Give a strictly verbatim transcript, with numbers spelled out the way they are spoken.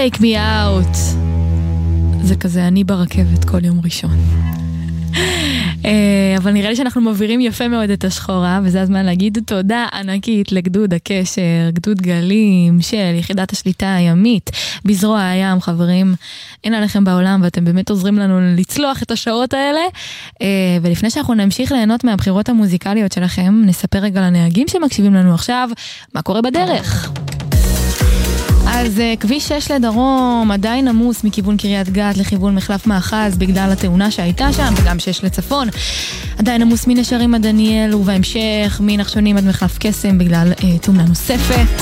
Take me out. זה כזה אני ברכבת כל יום ראשון. אבל נראה לי שאנחנו מבהירים יפה מאוד את השחורה, וזה הזמן להגיד תודה ענקית לגדוד הקשר, גדוד גלים של יחידת השליטה הימית בזרוע הים. חברים, אין עליכם בעולם ואתם באמת עוזרים לנו לצלוח את השעות האלה. ולפני שאנחנו נמשיך ליהנות מהבחירות המוזיקליות שלכם, נספר רגע לנהגים שמקשיבים לנו עכשיו מה קורה בדרך. אז כביש שש לדרום עדיין עמוס מכיוון קריית גת לכיוון מחלף מאחז בגלל התאונה שהייתה שם, וגם שש לצפון עדיין עמוס מנשרים עד דניאל, ובהמשך מנחשונים עד מחלף קסם בגלל אה, תאונה נוספת.